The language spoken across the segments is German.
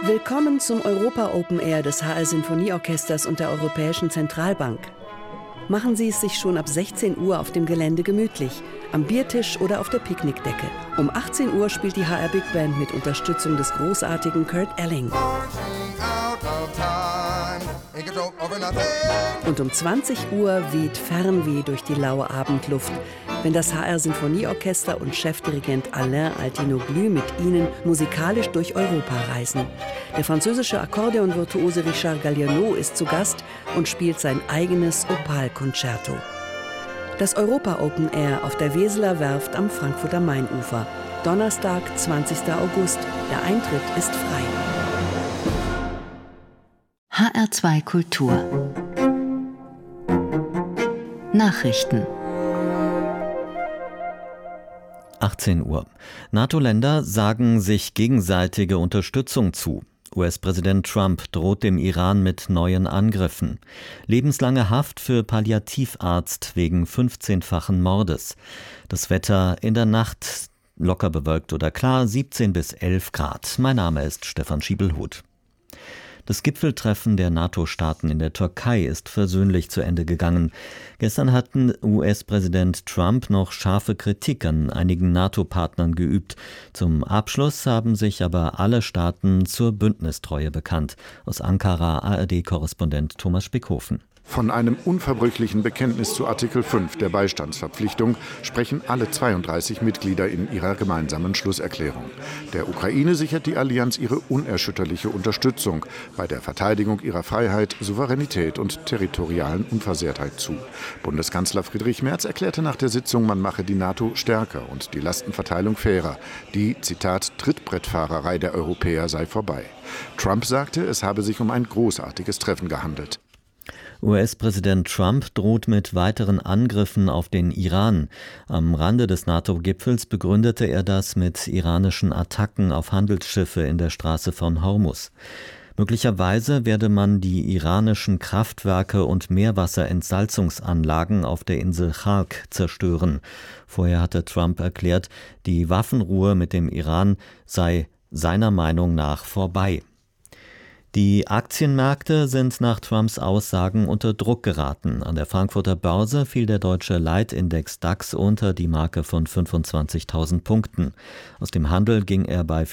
Willkommen zum Europa Open Air des HR Sinfonieorchesters und der Europäischen Zentralbank. Machen Sie es sich schon ab 16 Uhr auf dem Gelände gemütlich, am Biertisch oder auf der Picknickdecke. Um 18 Uhr spielt die HR Big Band mit Unterstützung des großartigen Kurt Elling. Und um 20 Uhr weht Fernweh durch die laue Abendluft, wenn das HR Sinfonieorchester und Chefdirigent Alain Altinoglu mit Ihnen musikalisch durch Europa reisen. Der französische Akkordeonvirtuose Richard Galliano ist zu Gast und spielt sein eigenes Opal-Concerto. Das Europa Open Air auf der Weseler Werft am Frankfurter Mainufer. Donnerstag, 20. August. Der Eintritt ist frei. HR2 Kultur Nachrichten 18 Uhr. NATO-Länder sagen sich gegenseitige Unterstützung zu. US-Präsident Trump droht dem Iran mit neuen Angriffen. Lebenslange Haft für Palliativarzt wegen 15-fachen Mordes. Das Wetter in der Nacht locker bewölkt oder klar, 17 bis 11 Grad. Mein Name ist Stefan Schiebelhuth. Das Gipfeltreffen der NATO-Staaten in der Türkei ist versöhnlich zu Ende gegangen. Gestern hatten US-Präsident Trump noch scharfe Kritik an einigen NATO-Partnern geübt. Zum Abschluss haben sich aber alle Staaten zur Bündnistreue bekannt. Aus Ankara ARD-Korrespondent Thomas Spickhofen. Von einem unverbrüchlichen Bekenntnis zu Artikel 5 der Beistandsverpflichtung sprechen alle 32 Mitglieder in ihrer gemeinsamen Schlusserklärung. Der Ukraine sichert die Allianz ihre unerschütterliche Unterstützung bei der Verteidigung ihrer Freiheit, Souveränität und territorialen Unversehrtheit zu. Bundeskanzler Friedrich Merz erklärte nach der Sitzung, man mache die NATO stärker und die Lastenverteilung fairer. Die, Zitat, Trittbrettfahrerei der Europäer sei vorbei. Trump sagte, es habe sich um ein großartiges Treffen gehandelt. US-Präsident Trump droht mit weiteren Angriffen auf den Iran. Am Rande des NATO-Gipfels begründete er das mit iranischen Attacken auf Handelsschiffe in der Straße von Hormuz. Möglicherweise werde man die iranischen Kraftwerke und Meerwasserentsalzungsanlagen auf der Insel Khark zerstören. Vorher hatte Trump erklärt, die Waffenruhe mit dem Iran sei seiner Meinung nach vorbei. Die Aktienmärkte sind nach Trumps Aussagen unter Druck geraten. An der Frankfurter Börse fiel der deutsche Leitindex DAX unter die Marke von 25.000 Punkten. Aus dem Handel ging er bei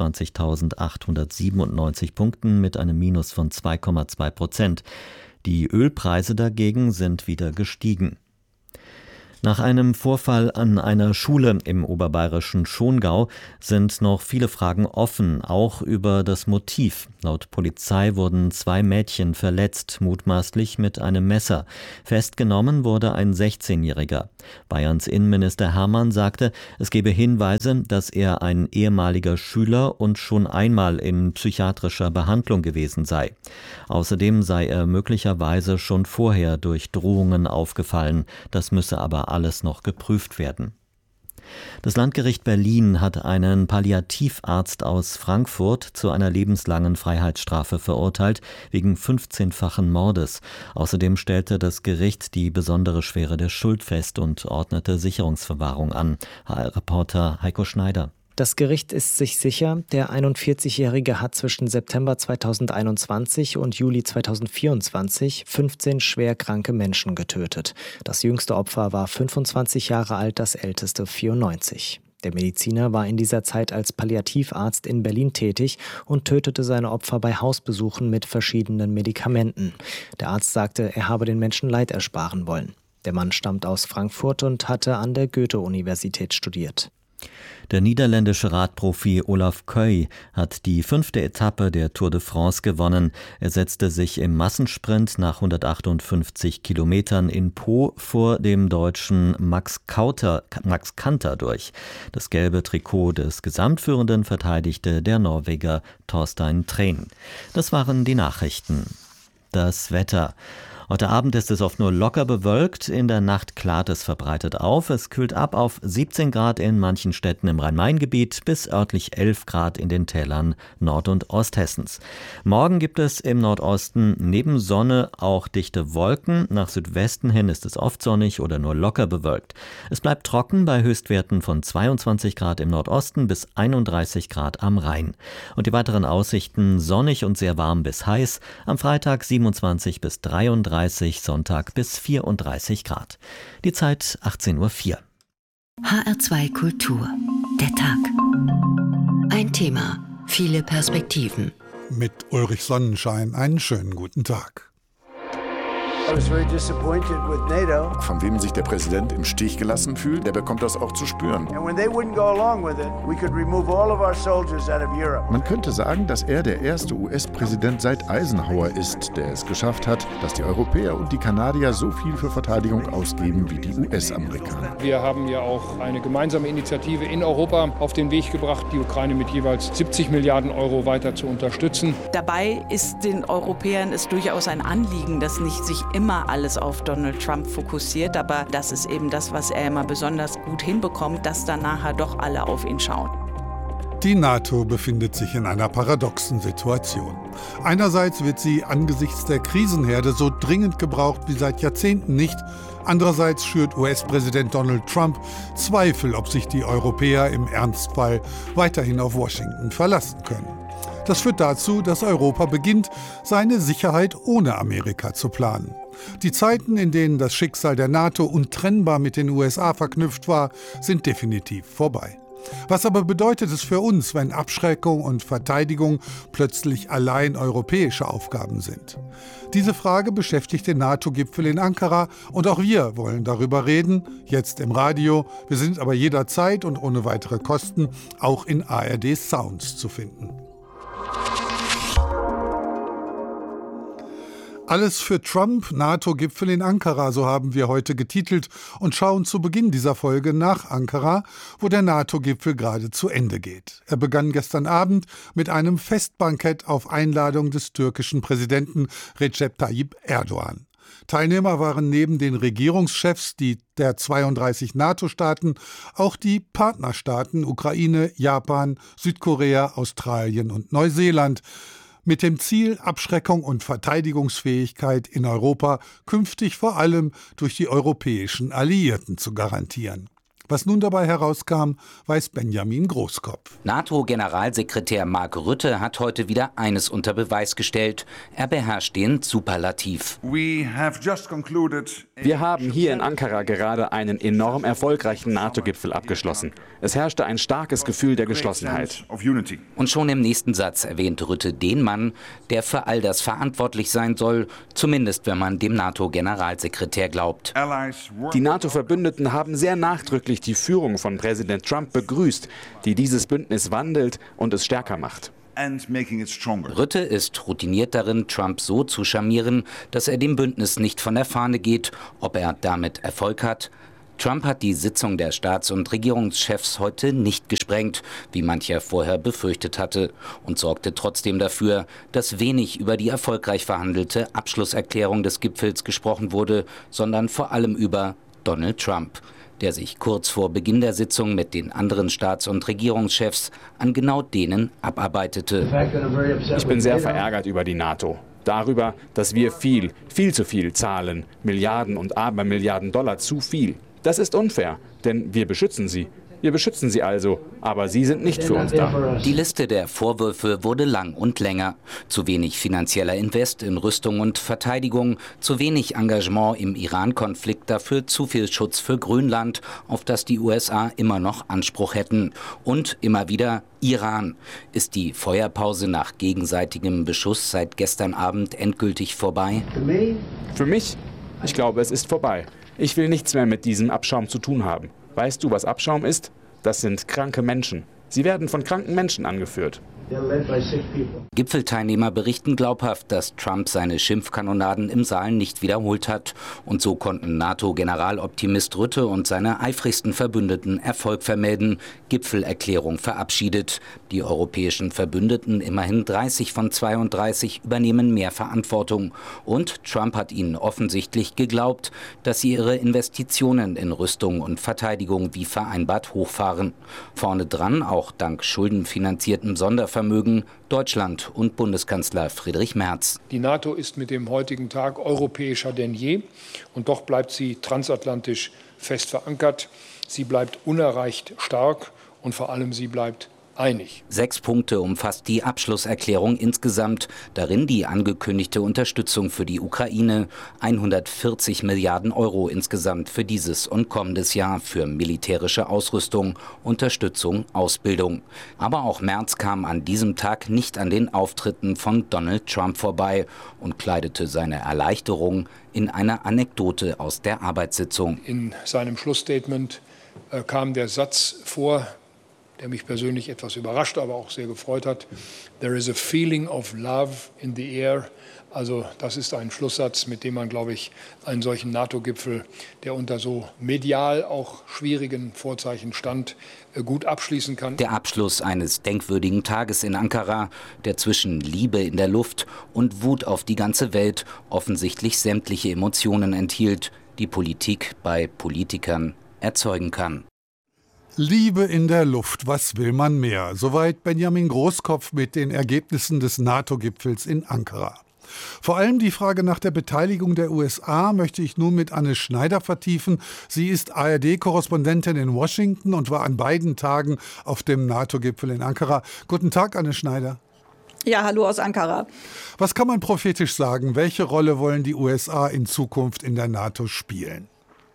24.897 Punkten mit einem Minus von 2,2%. Die Ölpreise dagegen sind wieder gestiegen. Nach einem Vorfall an einer Schule im oberbayerischen Schongau sind noch viele Fragen offen, auch über das Motiv. Laut Polizei wurden 2 Mädchen verletzt, mutmaßlich mit einem Messer. Festgenommen wurde ein 16-Jähriger. Bayerns Innenminister Hermann sagte, es gebe Hinweise, dass er ein ehemaliger Schüler und schon einmal in psychiatrischer Behandlung gewesen sei. Außerdem sei er möglicherweise schon vorher durch Drohungen aufgefallen. Das müsse aber alles noch geprüft werden. Das Landgericht Berlin hat einen Palliativarzt aus Frankfurt zu einer lebenslangen Freiheitsstrafe verurteilt, wegen 15-fachen Mordes. Außerdem stellte das Gericht die besondere Schwere der Schuld fest und ordnete Sicherungsverwahrung an. HR-Reporter Heiko Schneider. Das Gericht ist sich sicher, der 41-Jährige hat zwischen September 2021 und Juli 2024 15 schwer kranke Menschen getötet. Das jüngste Opfer war 25 Jahre alt, das älteste 94. Der Mediziner war in dieser Zeit als Palliativarzt in Berlin tätig und tötete seine Opfer bei Hausbesuchen mit verschiedenen Medikamenten. Der Arzt sagte, er habe den Menschen Leid ersparen wollen. Der Mann stammt aus Frankfurt und hatte an der Goethe-Universität studiert. Der niederländische Radprofi Olaf Koey hat die 5. Etappe der Tour de France gewonnen. Er setzte sich im Massensprint nach 158 Kilometern in Po vor dem Deutschen Max Kanter durch. Das gelbe Trikot des Gesamtführenden verteidigte der Norweger Torstein Træn. Das waren die Nachrichten. Das Wetter. Heute Abend ist es oft nur locker bewölkt, in der Nacht klart es verbreitet auf. Es kühlt ab auf 17 Grad in manchen Städten im Rhein-Main-Gebiet bis örtlich 11 Grad in den Tälern Nord- und Osthessens. Morgen gibt es im Nordosten neben Sonne auch dichte Wolken. Nach Südwesten hin ist es oft sonnig oder nur locker bewölkt. Es bleibt trocken bei Höchstwerten von 22 Grad im Nordosten bis 31 Grad am Rhein. Und die weiteren Aussichten: sonnig und sehr warm bis heiß. Am Freitag 27 bis 33, Sonntag bis 34 Grad. Die Zeit 18:04 Uhr. HR2 Kultur. Der Tag. Ein Thema, viele Perspektiven. Mit Ulrich Sonnenschein einen schönen guten Tag. Von wem sich der Präsident im Stich gelassen fühlt, der bekommt das auch zu spüren. Man könnte sagen, dass er der erste US-Präsident seit Eisenhower ist, der es geschafft hat, dass die Europäer und die Kanadier so viel für Verteidigung ausgeben wie die US-Amerikaner. Wir haben ja auch eine gemeinsame Initiative in Europa auf den Weg gebracht, die Ukraine mit jeweils 70 Milliarden Euro weiter zu unterstützen. Dabei ist den Europäern es durchaus ein Anliegen, dass nicht sich immer alles auf Donald Trump fokussiert, aber das ist eben das, was er immer besonders gut hinbekommt, dass dann nachher doch alle auf ihn schauen. Die NATO befindet sich in einer paradoxen Situation. Einerseits wird sie angesichts der Krisenherde so dringend gebraucht wie seit Jahrzehnten nicht. Andererseits schürt US-Präsident Donald Trump Zweifel, ob sich die Europäer im Ernstfall weiterhin auf Washington verlassen können. Das führt dazu, dass Europa beginnt, seine Sicherheit ohne Amerika zu planen. Die Zeiten, in denen das Schicksal der NATO untrennbar mit den USA verknüpft war, sind definitiv vorbei. Was aber bedeutet es für uns, wenn Abschreckung und Verteidigung plötzlich allein europäische Aufgaben sind? Diese Frage beschäftigt den NATO-Gipfel in Ankara und auch wir wollen darüber reden, jetzt im Radio. Wir sind aber jederzeit und ohne weitere Kosten auch in ARD Sounds zu finden. Alles für Trump, NATO-Gipfel in Ankara, so haben wir heute getitelt und schauen zu Beginn dieser Folge nach Ankara, wo der NATO-Gipfel gerade zu Ende geht. Er begann gestern Abend mit einem Festbankett auf Einladung des türkischen Präsidenten Recep Tayyip Erdogan. Teilnehmer waren neben den Regierungschefs der 32 NATO-Staaten auch die Partnerstaaten Ukraine, Japan, Südkorea, Australien und Neuseeland. Mit dem Ziel, Abschreckung und Verteidigungsfähigkeit in Europa künftig vor allem durch die europäischen Alliierten zu garantieren. Was nun dabei herauskam, weiß Benjamin Großkopf. NATO-Generalsekretär Mark Rutte hat heute wieder eines unter Beweis gestellt. Er beherrscht den Superlativ. Wir haben hier in Ankara gerade einen enorm erfolgreichen NATO-Gipfel abgeschlossen. Es herrschte ein starkes Gefühl der Geschlossenheit. Und schon im nächsten Satz erwähnt Rutte den Mann, der für all das verantwortlich sein soll, zumindest wenn man dem NATO-Generalsekretär glaubt. Die NATO-Verbündeten haben sehr nachdrücklich die Führung von Präsident Trump begrüßt, die dieses Bündnis wandelt und es stärker macht. Rutte ist routiniert darin, Trump so zu charmieren, dass er dem Bündnis nicht von der Fahne geht. Ob er damit Erfolg hat? Trump hat die Sitzung der Staats- und Regierungschefs heute nicht gesprengt, wie mancher vorher befürchtet hatte, und sorgte trotzdem dafür, dass wenig über die erfolgreich verhandelte Abschlusserklärung des Gipfels gesprochen wurde, sondern vor allem über Donald Trump, der sich kurz vor Beginn der Sitzung mit den anderen Staats- und Regierungschefs an genau denen abarbeitete. Ich bin sehr verärgert über die NATO. Darüber, dass wir viel zu viel zahlen. Milliarden und Abermilliarden Dollar zu viel. Das ist unfair, denn wir beschützen sie. Wir beschützen sie also, aber sie sind nicht für uns da. Die Liste der Vorwürfe wurde lang und länger. Zu wenig finanzieller Invest in Rüstung und Verteidigung, zu wenig Engagement im Iran-Konflikt, dafür zu viel Schutz für Grönland, auf das die USA immer noch Anspruch hätten. Und immer wieder Iran. Ist die Feuerpause nach gegenseitigem Beschuss seit gestern Abend endgültig vorbei? Für mich? Ich glaube, es ist vorbei. Ich will nichts mehr mit diesem Abschaum zu tun haben. Weißt du, was Abschaum ist? Das sind kranke Menschen. Sie werden von kranken Menschen angeführt. Gipfelteilnehmer berichten glaubhaft, dass Trump seine Schimpfkanonaden im Saal nicht wiederholt hat. Und so konnten NATO-Generaloptimist Rutte und seine eifrigsten Verbündeten Erfolg vermelden. Gipfelerklärung verabschiedet. Die europäischen Verbündeten, immerhin 30 von 32, übernehmen mehr Verantwortung. Und Trump hat ihnen offensichtlich geglaubt, dass sie ihre Investitionen in Rüstung und Verteidigung wie vereinbart hochfahren. Vorne dran, auch dank schuldenfinanziertem Sondervermögen, Deutschland und Bundeskanzler Friedrich Merz. Die NATO ist mit dem heutigen Tag europäischer denn je. Und doch bleibt sie transatlantisch fest verankert. Sie bleibt unerreicht stark und vor allem sie bleibt einig. 6 Punkte umfasst die Abschlusserklärung insgesamt. Darin die angekündigte Unterstützung für die Ukraine. 140 Milliarden Euro insgesamt für dieses und kommendes Jahr für militärische Ausrüstung, Unterstützung, Ausbildung. Aber auch Merz kam an diesem Tag nicht an den Auftritten von Donald Trump vorbei und kleidete seine Erleichterung in eine Anekdote aus der Arbeitssitzung. In seinem Schlussstatement kam der Satz vor, der mich persönlich etwas überrascht, aber auch sehr gefreut hat. There is a feeling of love in the air. Also das ist ein Schlusssatz, mit dem man, glaube ich, einen solchen NATO-Gipfel, der unter so medial auch schwierigen Vorzeichen stand, gut abschließen kann. Der Abschluss eines denkwürdigen Tages in Ankara, der zwischen Liebe in der Luft und Wut auf die ganze Welt offensichtlich sämtliche Emotionen enthielt, die Politik bei Politikern erzeugen kann. Liebe in der Luft, was will man mehr? Soweit Benjamin Großkopf mit den Ergebnissen des NATO-Gipfels in Ankara. Vor allem die Frage nach der Beteiligung der USA möchte ich nun mit Anne Schneider vertiefen. Sie ist ARD-Korrespondentin in Washington und war an beiden Tagen auf dem NATO-Gipfel in Ankara. Guten Tag, Anne Schneider. Ja, hallo aus Ankara. Was kann man prophetisch sagen? Welche Rolle wollen die USA in Zukunft in der NATO spielen?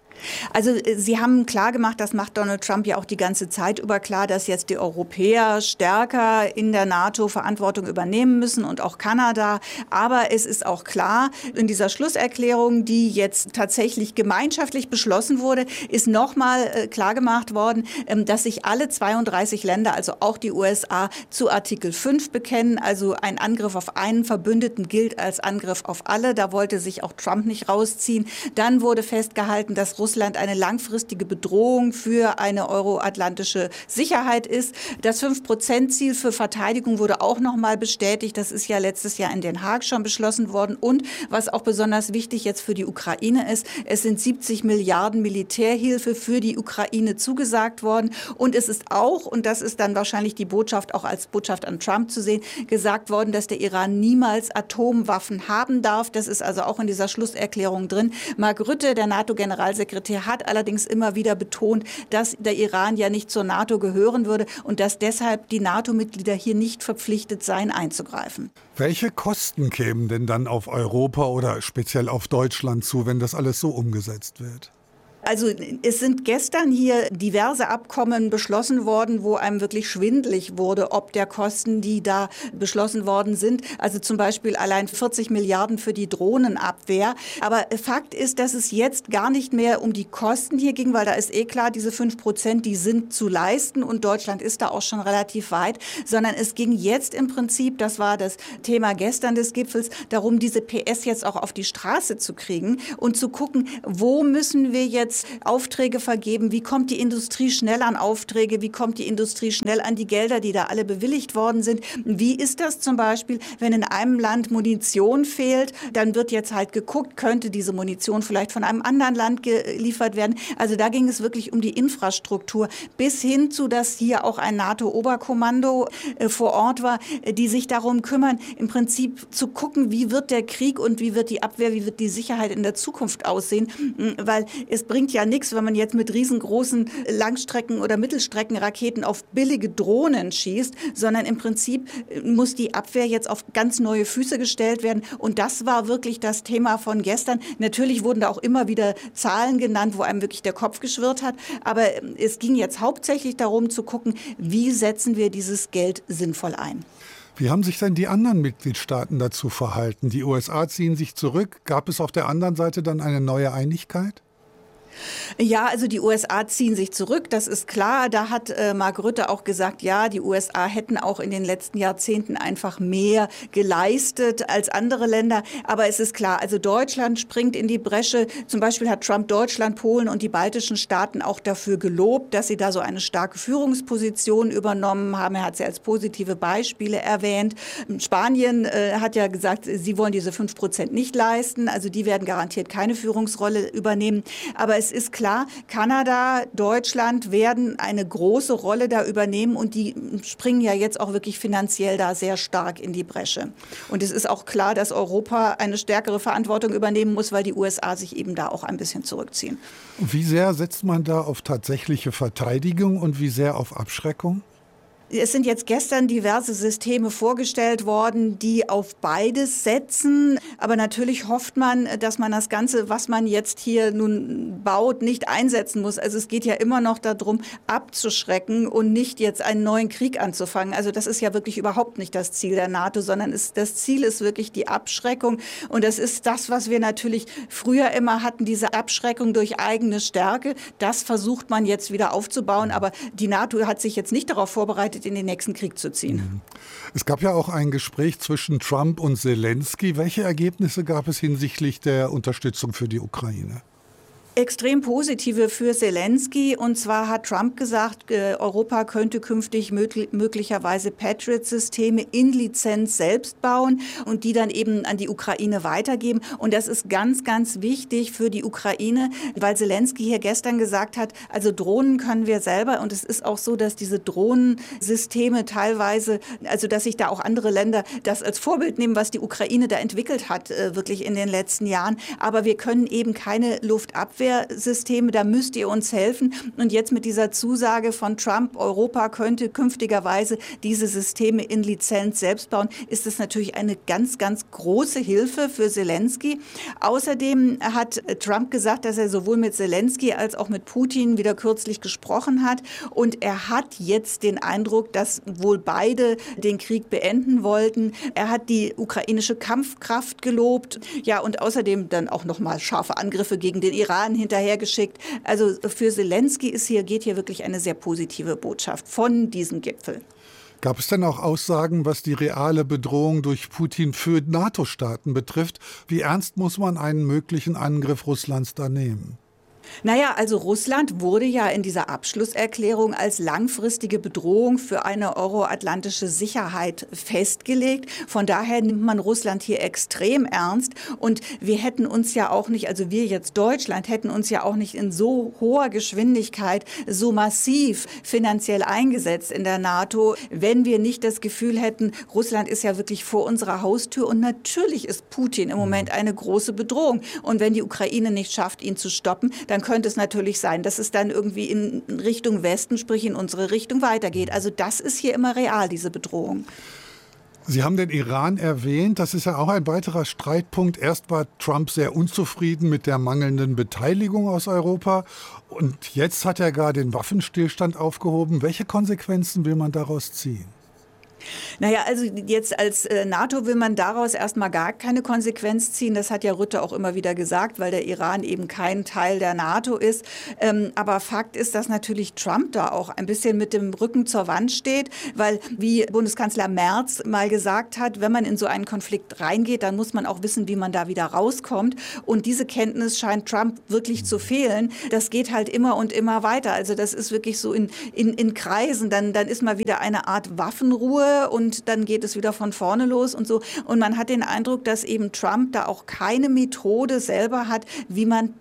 Also Sie haben klar gemacht, das macht Donald Trump ja auch die ganze Zeit über klar, dass jetzt die Europäer stärker in der NATO Verantwortung übernehmen müssen und auch Kanada. Aber es ist auch klar, in dieser Schlusserklärung, die jetzt tatsächlich gemeinschaftlich beschlossen wurde, ist nochmal klar gemacht worden, dass sich alle 32 Länder, also auch die USA, zu Artikel 5 bekennen. Also ein Angriff auf einen Verbündeten gilt als Angriff auf alle. Da wollte sich auch Trump nicht rausziehen. Dann wurde festgehalten, dass Russland eine langfristige Bedrohung für eine euroatlantische Sicherheit ist. Das 5%-Ziel für Verteidigung wurde auch noch mal bestätigt. Das ist ja letztes Jahr in Den Haag schon beschlossen worden. Und was auch besonders wichtig jetzt für die Ukraine ist, es sind 70 Milliarden Militärhilfe für die Ukraine zugesagt worden. Und es ist auch, und das ist dann wahrscheinlich die Botschaft auch als Botschaft an Trump zu sehen, gesagt worden, dass der Iran niemals Atomwaffen haben darf. Das ist also auch in dieser Schlusserklärung drin. Mark Rutte, der NATO-Generalsekretär, hat allerdings immer wieder betont, dass der Iran ja nicht zur NATO gehören würde und dass deshalb die NATO-Mitglieder hier nicht verpflichtet seien, einzugreifen. Welche Kosten kämen denn dann auf Europa oder speziell auf Deutschland zu, wenn das alles so umgesetzt wird? Also es sind gestern hier diverse Abkommen beschlossen worden, wo einem wirklich schwindelig wurde, ob der Kosten, die da beschlossen worden sind. Also zum Beispiel allein 40 Milliarden für die Drohnenabwehr. Aber Fakt ist, dass es jetzt gar nicht mehr um die Kosten hier ging, weil da ist klar, diese 5%, die sind zu leisten und Deutschland ist da auch schon relativ weit, sondern es ging jetzt im Prinzip, das war das Thema gestern des Gipfels, darum, diese PS jetzt auch auf die Straße zu kriegen und zu gucken, wo müssen wir jetzt Aufträge vergeben, wie kommt die Industrie schnell an Aufträge, wie kommt die Industrie schnell an die Gelder, die da alle bewilligt worden sind. Wie ist das zum Beispiel, wenn in einem Land Munition fehlt, dann wird jetzt halt geguckt, könnte diese Munition vielleicht von einem anderen Land geliefert werden. Also da ging es wirklich um die Infrastruktur, bis hin zu, dass hier auch ein NATO-Oberkommando vor Ort war, die sich darum kümmern, im Prinzip zu gucken, wie wird der Krieg und wie wird die Abwehr, wie wird die Sicherheit in der Zukunft aussehen, weil es bringt ja nichts, wenn man jetzt mit riesengroßen Langstrecken- oder Mittelstreckenraketen auf billige Drohnen schießt, sondern im Prinzip muss die Abwehr jetzt auf ganz neue Füße gestellt werden. Und das war wirklich das Thema von gestern. Natürlich wurden da auch immer wieder Zahlen genannt, wo einem wirklich der Kopf geschwirrt hat. Aber es ging jetzt hauptsächlich darum zu gucken, wie setzen wir dieses Geld sinnvoll ein. Wie haben sich denn die anderen Mitgliedstaaten dazu verhalten? Die USA ziehen sich zurück. Gab es auf der anderen Seite dann eine neue Einigkeit? Ja, also die USA ziehen sich zurück, das ist klar. Da hat Mark Rutte auch gesagt, ja, die USA hätten auch in den letzten Jahrzehnten einfach mehr geleistet als andere Länder. Aber es ist klar, also Deutschland springt in die Bresche. Zum Beispiel hat Trump Deutschland, Polen und die baltischen Staaten auch dafür gelobt, dass sie da so eine starke Führungsposition übernommen haben. Er hat sie als positive Beispiele erwähnt. Spanien hat ja gesagt, sie wollen diese 5% nicht leisten. Also die werden garantiert keine Führungsrolle übernehmen. Aber es ist klar, Kanada, Deutschland werden eine große Rolle da übernehmen und die springen ja jetzt auch wirklich finanziell da sehr stark in die Bresche. Und es ist auch klar, dass Europa eine stärkere Verantwortung übernehmen muss, weil die USA sich eben da auch ein bisschen zurückziehen. Wie sehr setzt man da auf tatsächliche Verteidigung und wie sehr auf Abschreckung? Es sind jetzt gestern diverse Systeme vorgestellt worden, die auf beides setzen. Aber natürlich hofft man, dass man das Ganze, was man jetzt hier nun baut, nicht einsetzen muss. Also es geht ja immer noch darum, abzuschrecken und nicht jetzt einen neuen Krieg anzufangen. Also das ist ja wirklich überhaupt nicht das Ziel der NATO, sondern das Ziel ist wirklich die Abschreckung. Und das ist das, was wir natürlich früher immer hatten, diese Abschreckung durch eigene Stärke. Das versucht man jetzt wieder aufzubauen. Aber die NATO hat sich jetzt nicht darauf vorbereitet, in den nächsten Krieg zu ziehen. Es gab ja auch ein Gespräch zwischen Trump und Zelensky. Welche Ergebnisse gab es hinsichtlich der Unterstützung für die Ukraine? Extrem positive für Zelensky. Und zwar hat Trump gesagt, Europa könnte künftig möglicherweise Patriot-Systeme in Lizenz selbst bauen und die dann eben an die Ukraine weitergeben. Und das ist ganz, ganz wichtig für die Ukraine, weil Zelensky hier gestern gesagt hat, also Drohnen können wir selber. Und es ist auch so, dass diese Drohnensysteme teilweise, also dass sich da auch andere Länder das als Vorbild nehmen, was die Ukraine da entwickelt hat, wirklich in den letzten Jahren. Aber wir können eben keine Luftabwehr Systeme, da müsst ihr uns helfen. Und jetzt mit dieser Zusage von Trump, Europa könnte künftigerweise diese Systeme in Lizenz selbst bauen, ist es natürlich eine ganz, ganz große Hilfe für Zelensky. Außerdem hat Trump gesagt, dass er sowohl mit Zelensky als auch mit Putin wieder kürzlich gesprochen hat. Und er hat jetzt den Eindruck, dass wohl beide den Krieg beenden wollten. Er hat die ukrainische Kampfkraft gelobt. Ja, und außerdem dann auch nochmal scharfe Angriffe gegen den Iran hinterhergeschickt. Also für Zelensky geht hier wirklich eine sehr positive Botschaft von diesem Gipfel. Gab es denn auch Aussagen, was die reale Bedrohung durch Putin für NATO-Staaten betrifft? Wie ernst muss man einen möglichen Angriff Russlands da nehmen? Naja, also Russland wurde ja in dieser Abschlusserklärung als langfristige Bedrohung für eine euroatlantische Sicherheit festgelegt. Von daher nimmt man Russland hier extrem ernst. Und wir hätten uns ja auch nicht, also wir jetzt Deutschland, hätten uns ja auch nicht in so hoher Geschwindigkeit, so massiv finanziell eingesetzt in der NATO, wenn wir nicht das Gefühl hätten, Russland ist ja wirklich vor unserer Haustür. Und natürlich ist Putin im Moment eine große Bedrohung. Und wenn die Ukraine nicht schafft, ihn zu stoppen, dann könnte es natürlich sein, dass es dann irgendwie in Richtung Westen, sprich in unsere Richtung weitergeht. Also das ist hier immer real, diese Bedrohung. Sie haben den Iran erwähnt. Das ist ja auch ein weiterer Streitpunkt. Erst war Trump sehr unzufrieden mit der mangelnden Beteiligung aus Europa. Und jetzt hat er gar den Waffenstillstand aufgehoben. Welche Konsequenzen will man daraus ziehen? Naja, also jetzt als NATO will man daraus erstmal gar keine Konsequenz ziehen. Das hat ja Rutte auch immer wieder gesagt, weil der Iran eben kein Teil der NATO ist. Aber Fakt ist, dass natürlich Trump da auch ein bisschen mit dem Rücken zur Wand steht, weil wie Bundeskanzler Merz mal gesagt hat, wenn man in so einen Konflikt reingeht, dann muss man auch wissen, wie man da wieder rauskommt. Und diese Kenntnis scheint Trump wirklich zu fehlen. Das geht halt immer und immer weiter. Also das ist wirklich so in Kreisen. Dann ist mal wieder eine Art Waffenruhe. Und dann geht es wieder von vorne los und so. Und man hat den Eindruck, dass eben Trump da auch keine Methode selber hat, wie man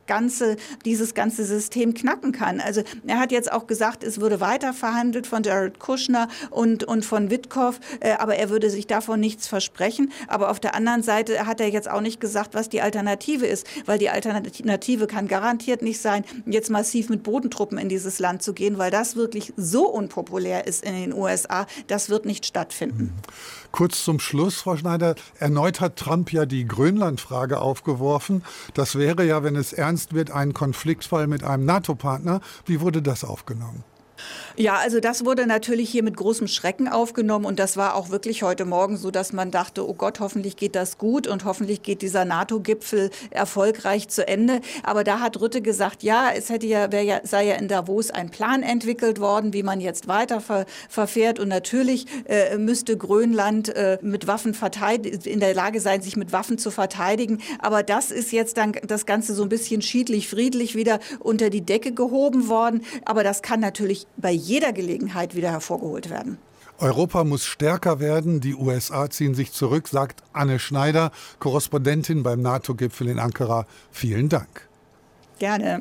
dieses ganze System knacken kann. Also er hat jetzt auch gesagt, es würde weiter verhandelt von Jared Kushner und von Witkoff, aber er würde sich davon nichts versprechen. Aber auf der anderen Seite hat er jetzt auch nicht gesagt, was die Alternative ist, weil die Alternative kann garantiert nicht sein, jetzt massiv mit Bodentruppen in dieses Land zu gehen, weil das wirklich so unpopulär ist in den USA, das wird nicht stattfinden. Kurz zum Schluss, Frau Schneider. Erneut hat Trump ja die Grönland-Frage aufgeworfen. Das wäre ja, wenn es ernst wird, ein Konfliktfall mit einem NATO-Partner. Wie wurde das aufgenommen? Ja, also das wurde natürlich hier mit großem Schrecken aufgenommen und das war auch wirklich heute Morgen so, dass man dachte, oh Gott, hoffentlich geht das gut und hoffentlich geht dieser NATO-Gipfel erfolgreich zu Ende. Aber da hat Rutte gesagt, ja, es sei ja in Davos ein Plan entwickelt worden, wie man jetzt weiter verfährt und natürlich müsste Grönland mit Waffen in der Lage sein, sich mit Waffen zu verteidigen. Aber das ist jetzt dann das Ganze so ein bisschen schiedlich-friedlich wieder unter die Decke gehoben worden. Aber das kann natürlich bei jeder Gelegenheit wieder hervorgeholt werden. Europa muss stärker werden, die USA ziehen sich zurück, sagt Anne Schneider, Korrespondentin beim NATO-Gipfel in Ankara. Vielen Dank. Gerne.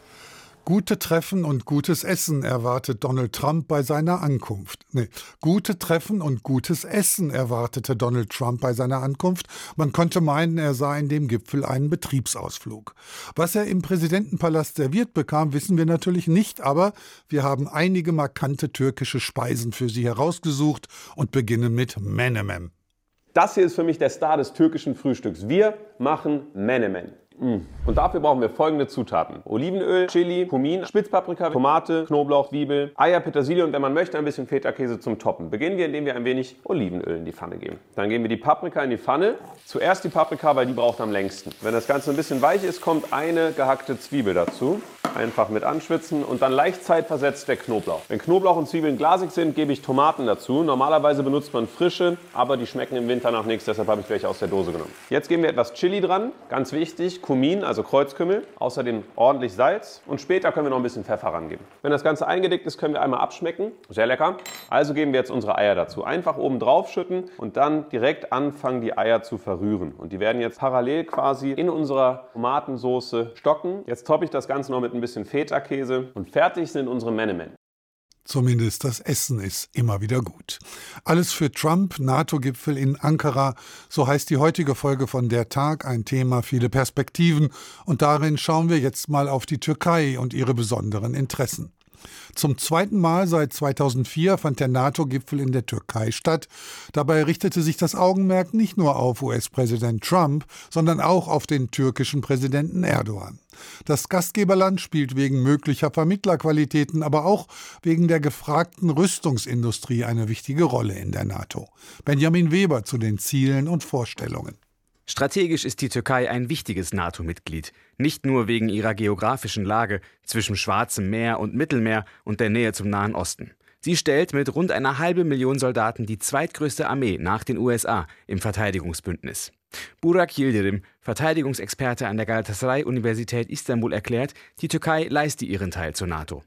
Gute Treffen und gutes Essen erwartet Donald Trump bei seiner Ankunft. Gute Treffen und gutes Essen erwartete Donald Trump bei seiner Ankunft. Man konnte meinen, er sah in dem Gipfel einen Betriebsausflug. Was er im Präsidentenpalast serviert bekam, wissen wir natürlich nicht, aber wir haben einige markante türkische Speisen für Sie herausgesucht und beginnen mit Menemen. Das hier ist für mich der Star des türkischen Frühstücks. Wir machen Menemen. Und dafür brauchen wir folgende Zutaten: Olivenöl, Chili, Kumin, Spitzpaprika, Tomate, Knoblauch, Zwiebel, Eier, Petersilie und wenn man möchte, ein bisschen Feta-Käse zum Toppen. Beginnen wir, indem wir ein wenig Olivenöl in die Pfanne geben. Dann geben wir die Paprika in die Pfanne. Zuerst die Paprika, weil die braucht am längsten. Wenn das Ganze ein bisschen weich ist, kommt eine gehackte Zwiebel dazu. Einfach mit anschwitzen und dann leicht zeitversetzt der Knoblauch. Wenn Knoblauch und Zwiebeln glasig sind, gebe ich Tomaten dazu. Normalerweise benutzt man frische, aber die schmecken im Winter nach nichts, deshalb habe ich welche aus der Dose genommen. Jetzt geben wir etwas Chili dran, ganz wichtig, Kumin, also Kreuzkümmel, außerdem ordentlich Salz und später können wir noch ein bisschen Pfeffer rangeben. Wenn das Ganze eingedickt ist, können wir einmal abschmecken, sehr lecker. Also geben wir jetzt unsere Eier dazu. Einfach oben drauf schütten und dann direkt anfangen, die Eier zu verrühren. Und die werden jetzt parallel quasi in unserer Tomatensoße stocken. Jetzt toppe ich das Ganze noch mit ein bisschen Feta-Käse und fertig sind unsere Menemen. Zumindest das Essen ist immer wieder gut. Alles für Trump, NATO-Gipfel in Ankara, so heißt die heutige Folge von Der Tag, ein Thema, viele Perspektiven. Und darin schauen wir jetzt mal auf die Türkei und ihre besonderen Interessen. Zum zweiten Mal seit 2004 fand der NATO-Gipfel in der Türkei statt. Dabei richtete sich das Augenmerk nicht nur auf US-Präsident Trump, sondern auch auf den türkischen Präsidenten Erdogan. Das Gastgeberland spielt wegen möglicher Vermittlerqualitäten, aber auch wegen der gefragten Rüstungsindustrie eine wichtige Rolle in der NATO. Benjamin Weber zu den Zielen und Vorstellungen. Strategisch ist die Türkei ein wichtiges NATO-Mitglied, nicht nur wegen ihrer geografischen Lage zwischen Schwarzem Meer und Mittelmeer und der Nähe zum Nahen Osten. Sie stellt mit rund 500.000 Soldaten die zweitgrößte Armee nach den USA im Verteidigungsbündnis. Burak Yildirim, Verteidigungsexperte an der Galatasaray-Universität Istanbul, erklärt, die Türkei leiste ihren Teil zur NATO.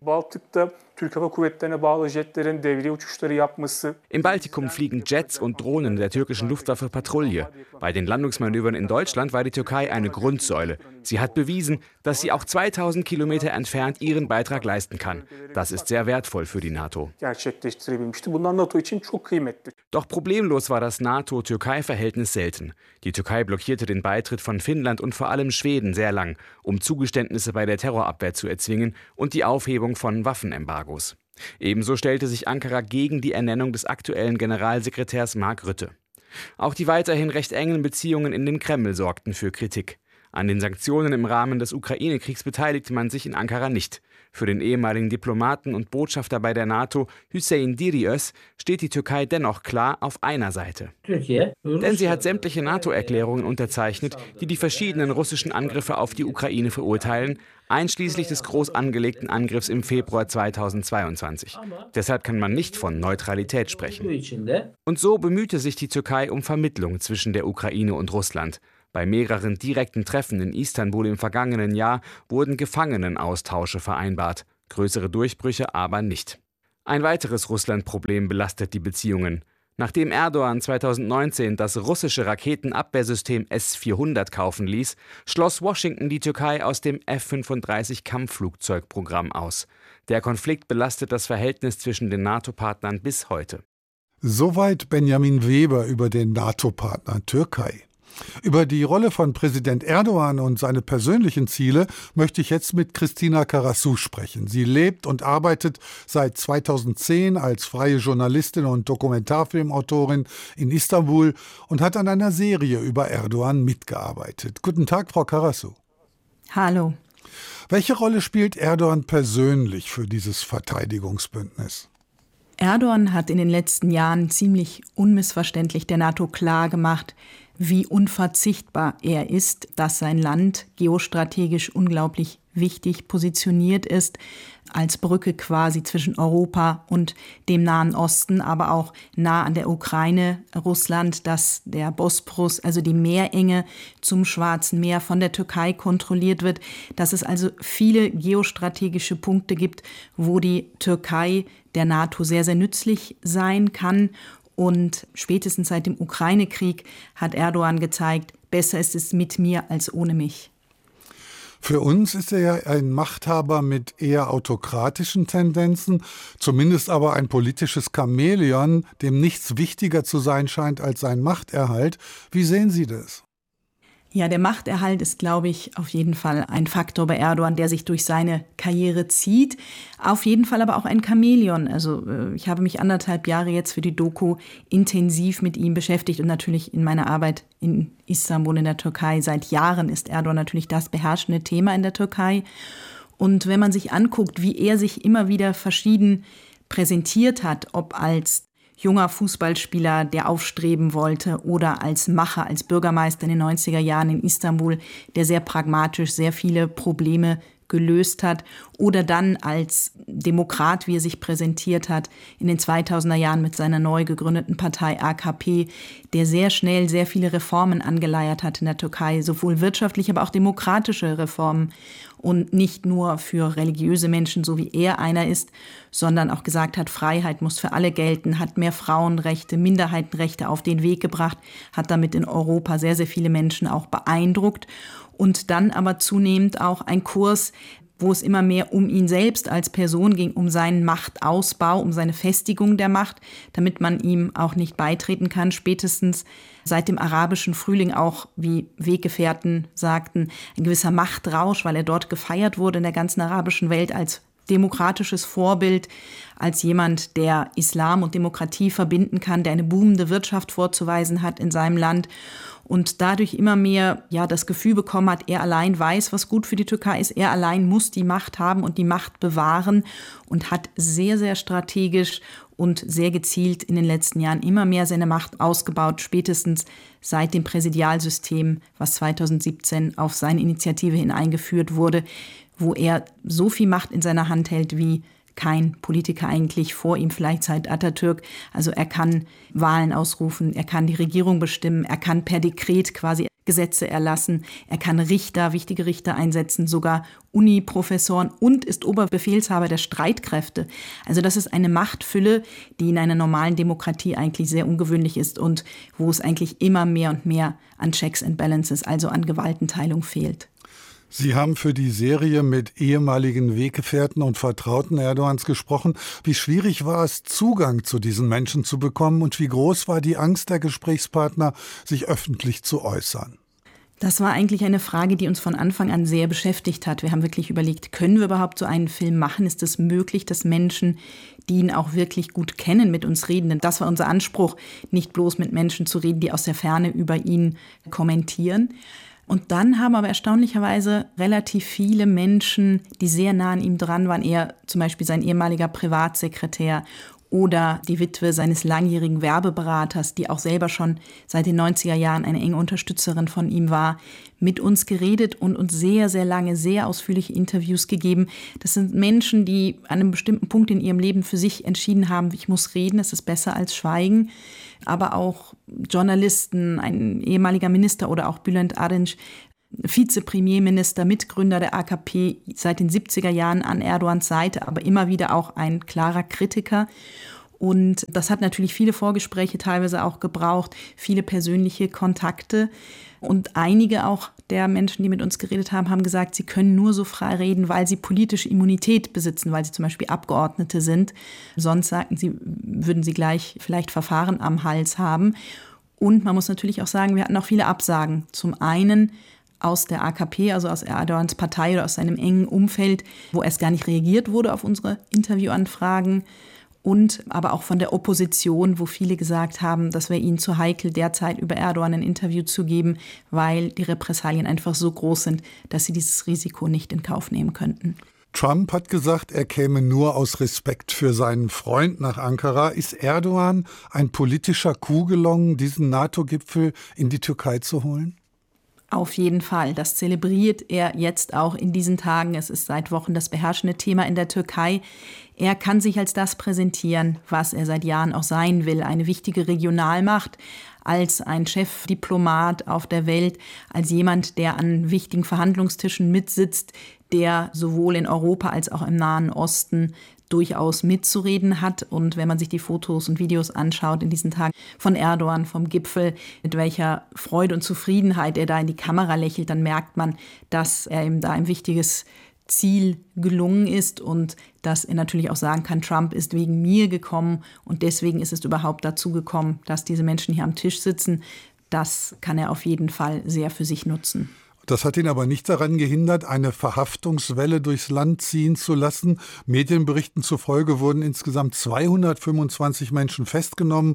Im Baltikum fliegen Jets und Drohnen der türkischen Luftwaffe Patrouille. Bei den Landungsmanövern in Deutschland war die Türkei eine Grundsäule. Sie hat bewiesen, dass sie auch 2000 Kilometer entfernt ihren Beitrag leisten kann. Das ist sehr wertvoll für die NATO. Doch problemlos war das NATO-Türkei-Verhältnis selten. Die Türkei blockierte den Beitritt von Finnland und vor allem Schweden sehr lang, um Zugeständnisse bei der Terrorabwehr zu erzwingen und die Aufhebung von Waffenembargos. Ebenso stellte sich Ankara gegen die Ernennung des aktuellen Generalsekretärs Mark Rutte. Auch die weiterhin recht engen Beziehungen in den Kreml sorgten für Kritik. An den Sanktionen im Rahmen des Ukraine-Kriegs beteiligte man sich in Ankara nicht. Für den ehemaligen Diplomaten und Botschafter bei der NATO, Hüseyin Diriöz, steht die Türkei dennoch klar auf einer Seite. Denn sie hat sämtliche NATO-Erklärungen unterzeichnet, die die verschiedenen russischen Angriffe auf die Ukraine verurteilen, einschließlich des groß angelegten Angriffs im Februar 2022. Deshalb kann man nicht von Neutralität sprechen. Und so bemühte sich die Türkei um Vermittlung zwischen der Ukraine und Russland. Bei mehreren direkten Treffen in Istanbul im vergangenen Jahr wurden Gefangenenaustausche vereinbart, größere Durchbrüche aber nicht. Ein weiteres Russland-Problem belastet die Beziehungen. Nachdem Erdogan 2019 das russische Raketenabwehrsystem S-400 kaufen ließ, schloss Washington die Türkei aus dem F-35-Kampfflugzeugprogramm aus. Der Konflikt belastet das Verhältnis zwischen den NATO-Partnern bis heute. Soweit Benjamin Weber über den NATO-Partner Türkei. Über die Rolle von Präsident Erdogan und seine persönlichen Ziele möchte ich jetzt mit Christina Karasu sprechen. Sie lebt und arbeitet seit 2010 als freie Journalistin und Dokumentarfilmautorin in Istanbul und hat an einer Serie über Erdogan mitgearbeitet. Guten Tag, Frau Karasu. Hallo. Welche Rolle spielt Erdogan persönlich für dieses Verteidigungsbündnis? Erdogan hat in den letzten Jahren ziemlich unmissverständlich der NATO klargemacht, wie unverzichtbar er ist, dass sein Land geostrategisch unglaublich wichtig positioniert ist, als Brücke quasi zwischen Europa und dem Nahen Osten, aber auch nah an der Ukraine, Russland, dass der Bosporus, also die Meerenge zum Schwarzen Meer von der Türkei kontrolliert wird, dass es also viele geostrategische Punkte gibt, wo die Türkei der NATO sehr, sehr nützlich sein kann. Und spätestens seit dem Ukraine-Krieg hat Erdogan gezeigt, besser ist es mit mir als ohne mich. Für uns ist er ja ein Machthaber mit eher autokratischen Tendenzen, zumindest aber ein politisches Chamäleon, dem nichts wichtiger zu sein scheint als sein Machterhalt. Wie sehen Sie das? Ja, der Machterhalt ist, glaube ich, auf jeden Fall ein Faktor bei Erdogan, der sich durch seine Karriere zieht. Auf jeden Fall aber auch ein Chamäleon. Also ich habe mich 1,5 Jahre jetzt für die Doku intensiv mit ihm beschäftigt und natürlich in meiner Arbeit in Istanbul in der Türkei. Seit Jahren ist Erdogan natürlich das beherrschende Thema in der Türkei. Und wenn man sich anguckt, wie er sich immer wieder verschieden präsentiert hat, ob als junger Fußballspieler, der aufstreben wollte, oder als Macher, als Bürgermeister in den 90er Jahren in Istanbul, der sehr pragmatisch sehr viele Probleme gelöst hat, oder dann als Demokrat, wie er sich präsentiert hat, in den 2000er Jahren mit seiner neu gegründeten Partei AKP, der sehr schnell sehr viele Reformen angeleiert hat in der Türkei, sowohl wirtschaftliche, aber auch demokratische Reformen und nicht nur für religiöse Menschen, so wie er einer ist, sondern auch gesagt hat, Freiheit muss für alle gelten, hat mehr Frauenrechte, Minderheitenrechte auf den Weg gebracht, hat damit in Europa sehr, sehr viele Menschen auch beeindruckt. Und dann aber zunehmend auch ein Kurs, wo es immer mehr um ihn selbst als Person ging, um seinen Machtausbau, um seine Festigung der Macht, damit man ihm auch nicht beitreten kann. Spätestens seit dem arabischen Frühling auch, wie Weggefährten sagten, ein gewisser Machtrausch, weil er dort gefeiert wurde in der ganzen arabischen Welt als demokratisches Vorbild, als jemand, der Islam und Demokratie verbinden kann, der eine boomende Wirtschaft vorzuweisen hat in seinem Land und dadurch immer mehr das Gefühl bekommen hat, er allein weiß, was gut für die Türkei ist, er allein muss die Macht haben und die Macht bewahren und hat sehr, sehr strategisch und sehr gezielt in den letzten Jahren immer mehr seine Macht ausgebaut, spätestens seit dem Präsidialsystem, was 2017 auf seine Initiative hin eingeführt wurde, wo er so viel Macht in seiner Hand hält wie kein Politiker eigentlich vor ihm, vielleicht seit Atatürk. Also er kann Wahlen ausrufen, er kann die Regierung bestimmen, er kann per Dekret quasi Gesetze erlassen, er kann Richter, wichtige Richter einsetzen, sogar Uni-Professoren und ist Oberbefehlshaber der Streitkräfte. Also das ist eine Machtfülle, die in einer normalen Demokratie eigentlich sehr ungewöhnlich ist und wo es eigentlich immer mehr und mehr an Checks and Balances, also an Gewaltenteilung fehlt. Sie haben für die Serie mit ehemaligen Weggefährten und Vertrauten Erdogans gesprochen. Wie schwierig war es, Zugang zu diesen Menschen zu bekommen und wie groß war die Angst der Gesprächspartner, sich öffentlich zu äußern? Das war eigentlich eine Frage, die uns von Anfang an sehr beschäftigt hat. Wir haben wirklich überlegt, können wir überhaupt so einen Film machen? Ist es möglich, dass Menschen, die ihn auch wirklich gut kennen, mit uns reden? Denn das war unser Anspruch, nicht bloß mit Menschen zu reden, die aus der Ferne über ihn kommentieren. Und dann haben aber erstaunlicherweise relativ viele Menschen, die sehr nah an ihm dran waren, er zum Beispiel sein ehemaliger Privatsekretär oder die Witwe seines langjährigen Werbeberaters, die auch selber schon seit den 90er Jahren eine enge Unterstützerin von ihm war, mit uns geredet und uns sehr, sehr lange, sehr ausführliche Interviews gegeben. Das sind Menschen, die an einem bestimmten Punkt in ihrem Leben für sich entschieden haben, ich muss reden, es ist besser als schweigen. Aber auch Journalisten, ein ehemaliger Minister oder auch Bülent Arınç, Vizepremierminister, Mitgründer der AKP, seit den 70er Jahren an Erdogans Seite, aber immer wieder auch ein klarer Kritiker. Und das hat natürlich viele Vorgespräche teilweise auch gebraucht, viele persönliche Kontakte. Und einige auch der Menschen, die mit uns geredet haben, haben gesagt, sie können nur so frei reden, weil sie politische Immunität besitzen, weil sie zum Beispiel Abgeordnete sind. Sonst sagten sie, würden sie gleich vielleicht Verfahren am Hals haben. Und man muss natürlich auch sagen, wir hatten auch viele Absagen. Zum einen aus der AKP, also aus Erdogans Partei oder aus seinem engen Umfeld, wo erst gar nicht reagiert wurde auf unsere Interviewanfragen. und aber auch von der Opposition, wo viele gesagt haben, das wäre ihnen zu heikel, derzeit über Erdogan ein Interview zu geben, weil die Repressalien einfach so groß sind, dass sie dieses Risiko nicht in Kauf nehmen könnten. Trump hat gesagt, er käme nur aus Respekt für seinen Freund nach Ankara. Ist Erdogan ein politischer Coup gelungen, diesen NATO-Gipfel in die Türkei zu holen? Auf jeden Fall. Das zelebriert er jetzt auch in diesen Tagen. Es ist seit Wochen das beherrschende Thema in der Türkei. Er kann sich als das präsentieren, was er seit Jahren auch sein will. Eine wichtige Regionalmacht, als ein Chefdiplomat auf der Welt, als jemand, der an wichtigen Verhandlungstischen mitsitzt, der sowohl in Europa als auch im Nahen Osten durchaus mitzureden hat. Und wenn man sich die Fotos und Videos anschaut in diesen Tagen von Erdogan, vom Gipfel, mit welcher Freude und Zufriedenheit er da in die Kamera lächelt, dann merkt man, dass er ihm da ein wichtiges Ziel gelungen ist und dass er natürlich auch sagen kann, Trump ist wegen mir gekommen und deswegen ist es überhaupt dazu gekommen, dass diese Menschen hier am Tisch sitzen. Das kann er auf jeden Fall sehr für sich nutzen. Das hat ihn aber nicht daran gehindert, eine Verhaftungswelle durchs Land ziehen zu lassen. Medienberichten zufolge wurden insgesamt 225 Menschen festgenommen.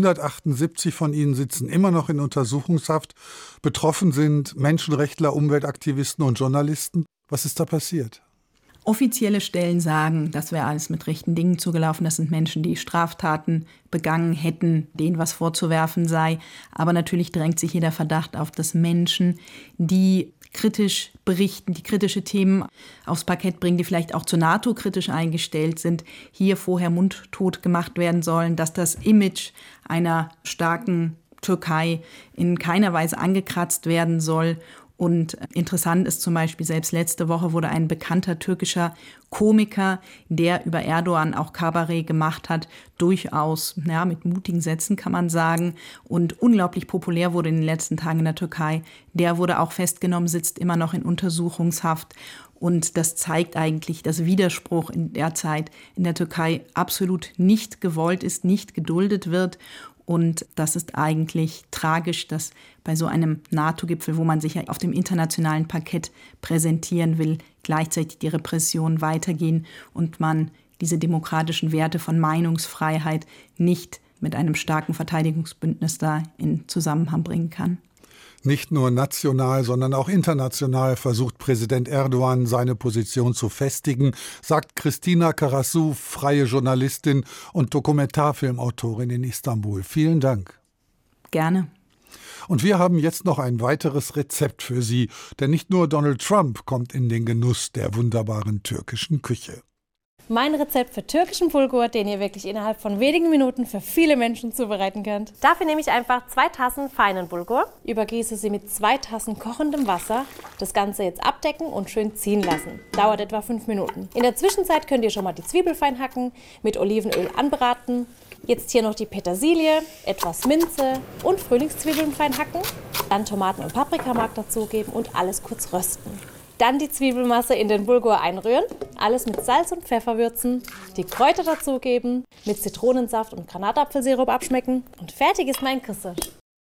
178 von ihnen sitzen immer noch in Untersuchungshaft. Betroffen sind Menschenrechtler, Umweltaktivisten und Journalisten. Was ist da passiert? Offizielle Stellen sagen, das wäre alles mit rechten Dingen zugelaufen. Das sind Menschen, die Straftaten begangen hätten, denen was vorzuwerfen sei. Aber natürlich drängt sich jeder Verdacht auf, dass Menschen, die kritisch berichten, die kritische Themen aufs Parkett bringen, die vielleicht auch zur NATO kritisch eingestellt sind, hier vorher mundtot gemacht werden sollen, dass das Image einer starken Türkei in keiner Weise angekratzt werden soll. Und interessant ist zum Beispiel, selbst letzte Woche wurde ein bekannter türkischer Komiker, der über Erdogan auch Kabarett gemacht hat, durchaus mit mutigen Sätzen kann man sagen und unglaublich populär wurde in den letzten Tagen in der Türkei. Der wurde auch festgenommen, sitzt immer noch in Untersuchungshaft. Und das zeigt eigentlich, dass Widerspruch in der Zeit in der Türkei absolut nicht gewollt ist, nicht geduldet wird. Und das ist eigentlich tragisch, dass bei so einem NATO-Gipfel, wo man sich ja auf dem internationalen Parkett präsentieren will, gleichzeitig die Repressionen weitergehen und man diese demokratischen Werte von Meinungsfreiheit nicht mit einem starken Verteidigungsbündnis da in Zusammenhang bringen kann. Nicht nur national, sondern auch international versucht Präsident Erdogan, seine Position zu festigen, sagt Christina Karasu, freie Journalistin und Dokumentarfilmautorin in Istanbul. Vielen Dank. Gerne. Und wir haben jetzt noch ein weiteres Rezept für Sie, denn nicht nur Donald Trump kommt in den Genuss der wunderbaren türkischen Küche. Mein Rezept für türkischen Bulgur, den ihr wirklich innerhalb von wenigen Minuten für viele Menschen zubereiten könnt. Dafür nehme ich einfach 2 Tassen feinen Bulgur, übergieße sie mit 2 Tassen kochendem Wasser, das Ganze jetzt abdecken und schön ziehen lassen. Dauert etwa 5 Minuten. In der Zwischenzeit könnt ihr schon mal die Zwiebel fein hacken, mit Olivenöl anbraten. Jetzt hier noch die Petersilie, etwas Minze und Frühlingszwiebeln fein hacken. Dann Tomaten und Paprikamark dazugeben und alles kurz rösten. Dann die Zwiebelmasse in den Bulgur einrühren, alles mit Salz und Pfeffer würzen, die Kräuter dazugeben, mit Zitronensaft und Granatapfelsirup abschmecken und fertig ist mein Küsse.